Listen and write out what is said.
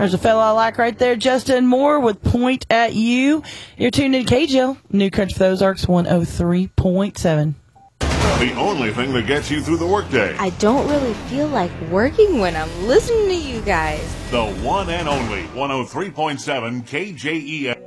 There's a fella I like right there, Justin Moore with Point at You. You're tuned in to KGL, New Country for the Ozarks 103.7. The only thing that gets you through the workday. I don't really feel like working when I'm listening to you guys. The one and only 103.7 KJEL.